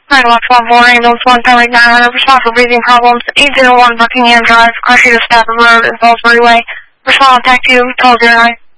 914 ambulance 17900, respond for breathing problems, 801 Buckingham Drive, Arcata Stafford Road, in Salisbury Way. Respond, TAC 2, 1209.